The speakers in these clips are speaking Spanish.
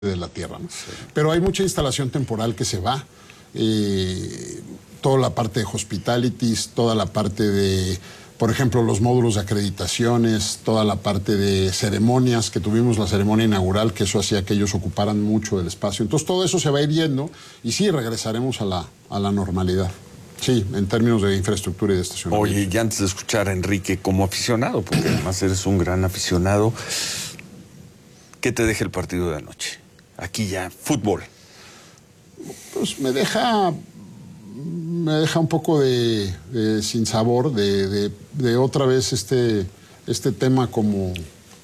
de la tierra, ¿no? Sí. Pero hay mucha instalación temporal que se va, toda la parte de hospitalities, toda la parte de, por ejemplo, los módulos de acreditaciones, toda la parte de ceremonias, que tuvimos la ceremonia inaugural, que eso hacía que ellos ocuparan mucho del espacio. Entonces todo eso se va a ir yendo y sí, regresaremos a la normalidad. Sí, en términos de infraestructura y de estacionamiento. Oye, y antes de escuchar a Enrique como aficionado, porque además eres un gran aficionado, ¿qué te deja el partido de anoche? Aquí ya, fútbol. Pues me deja un poco de sinsabor, de otra vez este tema como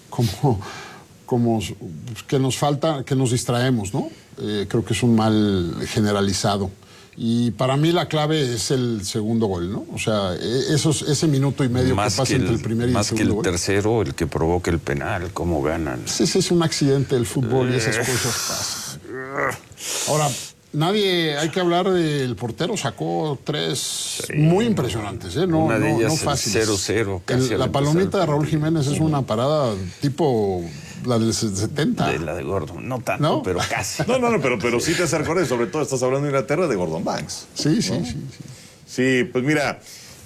que nos falta, que nos distraemos, ¿no? Creo que es un mal generalizado. Y para mí la clave es el segundo gol, ¿no? O sea, ese minuto y medio más que pasa entre el primer y el segundo gol. Más que el tercero, el que provoca el penal, cómo ganan. Ese es un accidente del fútbol y esas cosas pasan. Ahora, hay que hablar del portero, sacó 3 muy impresionantes, ¿eh? No, una de ellas no fáciles. 0-0. La palomita de Raúl Jiménez es una parada tipo la del 70. De la de Gordon, no tanto, ¿no? pero casi. No, pero sí te acercó, sobre todo estás hablando de Inglaterra, de Gordon Banks. Sí, ¿no? sí. Sí, pues mira,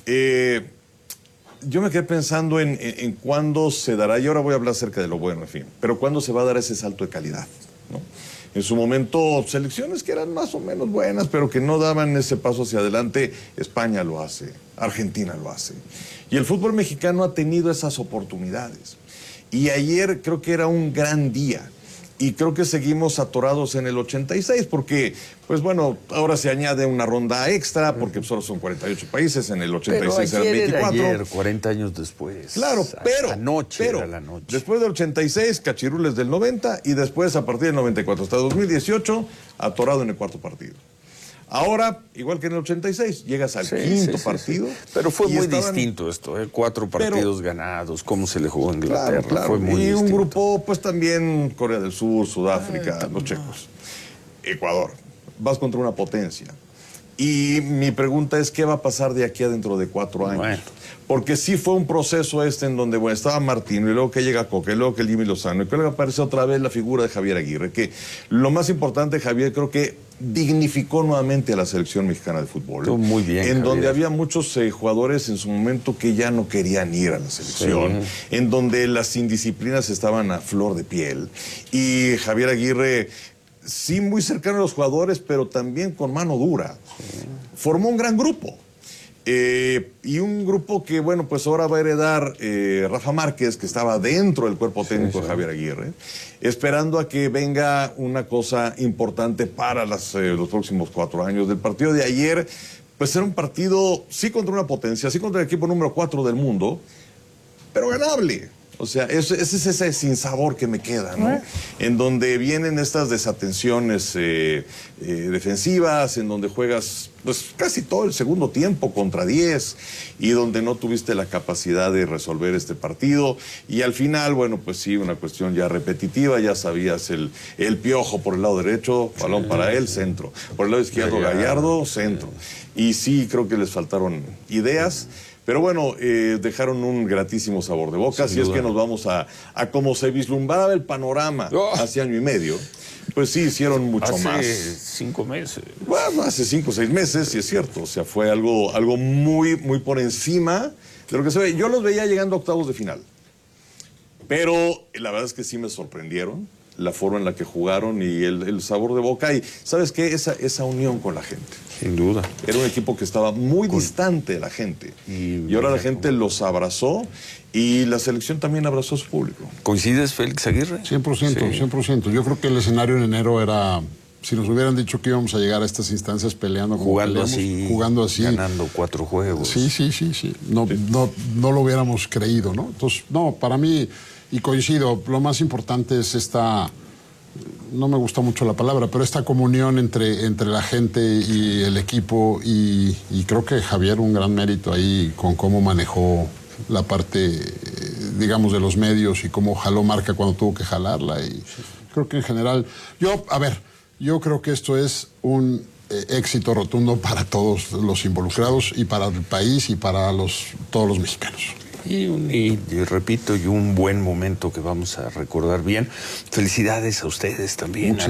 yo me quedé pensando en cuándo se dará, y ahora voy a hablar acerca de lo bueno, en fin, pero cuándo se va a dar ese salto de calidad, ¿no? En su momento, selecciones que eran más o menos buenas, pero que no daban ese paso hacia adelante. España lo hace, Argentina lo hace. Y el fútbol mexicano ha tenido esas oportunidades. Y ayer creo que era un gran día. Y creo que seguimos atorados en el 86, porque, pues bueno, ahora se añade una ronda extra, porque solo son 48 países, en el 86 eran 24. Ayer, 40 años después. Claro, pero era la noche. Después del 86, cachirules del 90, y después a partir del 94 hasta 2018, atorado en el cuarto partido. Ahora, igual que en el 86, llegas al quinto partido. Sí. Pero fue muy distinto esto, 4 partidos ganados, cómo se le jugó a Inglaterra. Claro. Fue muy distinto. Un grupo, pues también Corea del Sur, Sudáfrica, los checos, Ecuador. Vas contra una potencia. Y mi pregunta es, ¿qué va a pasar de aquí a dentro de 4 años? Bueno. Porque sí fue un proceso en donde estaba Martino, y luego que llega Coca, y luego que Jimmy Lozano, y luego aparece otra vez la figura de Javier Aguirre, que lo más importante, Javier, creo que dignificó nuevamente a la selección mexicana de fútbol. Estuvo muy bien, En Javier. donde había muchos jugadores en su momento que ya no querían ir a la selección, en donde las indisciplinas estaban a flor de piel. Y Javier Aguirre, sí muy cercano a los jugadores, pero también con mano dura. Formó un gran grupo. Y un grupo que, bueno, pues ahora va a heredar Rafa Márquez, que estaba dentro del cuerpo técnico de Javier Aguirre, esperando a que venga una cosa importante para los próximos 4 años. Del partido de ayer, pues era un partido, sí contra una potencia, sí contra el equipo número 4 del mundo, pero ganable. O sea, ese es ese sinsabor que me queda, ¿no? En donde vienen estas desatenciones defensivas, en donde juegas pues casi todo el segundo tiempo contra 10 y donde no tuviste la capacidad de resolver este partido. Y al final, bueno, pues sí, una cuestión ya repetitiva, ya sabías el Piojo por el lado derecho, balón para él, centro. Por el lado izquierdo, Gallardo, centro. Y sí, creo que les faltaron ideas. Pero bueno, dejaron un gratísimo sabor de boca. Si es que nos vamos a como se vislumbraba el panorama hace año y medio, pues sí hicieron mucho más. Hace 5 meses. Bueno, hace 5 o 6 meses, sí es cierto. O sea, fue algo muy, muy por encima de lo que se ve. Yo los veía llegando a octavos de final. Pero la verdad es que sí me sorprendieron la forma en la que jugaron y el sabor de boca. Y, ¿sabes qué? Esa unión con la gente. Sin duda. Era un equipo que estaba muy distante de la gente. Y ahora la gente los abrazó y la selección también abrazó a su público. ¿Coincides, Félix Aguirre? 100%, 100%. Yo creo que el escenario en enero era... Si nos hubieran dicho que íbamos a llegar a estas instancias peleando como jugando así, ganando 4 juegos. Sí. No lo hubiéramos creído, ¿no? Entonces, no, para mí, y coincido, lo más importante es esta... No me gusta mucho la palabra, pero esta comunión entre la gente y el equipo, y creo que Javier un gran mérito ahí con cómo manejó la parte, digamos, de los medios y cómo jaló marca cuando tuvo que jalarla. Y creo que en general, yo creo que esto es un éxito rotundo para todos los involucrados y para el país y para todos los mexicanos. Y repito, y un buen momento que vamos a recordar bien. Felicidades a ustedes también.